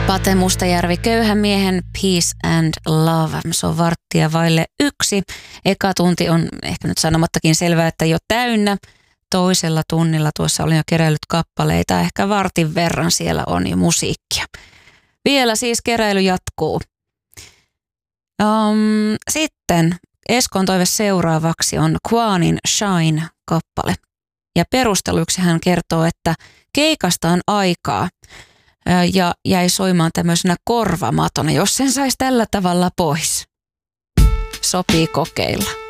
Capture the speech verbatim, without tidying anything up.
Pate Mustajärvi, Köyhän miehen Peace and Love. Se on varttia vaille yksi. Eka tunti on ehkä nyt sanomattakin selvää, että jo täynnä. Toisella tunnilla tuossa olin jo keräillyt kappaleita. Ehkä vartin verran siellä on jo musiikkia. Vielä siis keräily jatkuu. Um, sitten Eskon toive seuraavaksi on Kwanin Shine-kappale. Ja perusteluksi hän kertoo, että keikasta on aikaa ja jäi soimaan tämmöisenä korvamatona, jos sen saisi tällä tavalla pois. Sopii kokeilla.